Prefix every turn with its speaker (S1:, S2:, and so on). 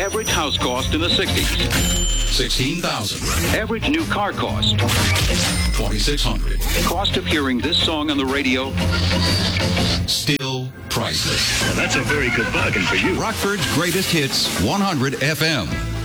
S1: Average house cost in the 60s.
S2: $16,000.
S1: Average new car cost.
S2: $2,600.
S1: Cost of hearing this song on the radio.
S2: Still priceless.
S3: Well, that's a very good bargain for you.
S2: Rockford's Greatest Hits 100 FM.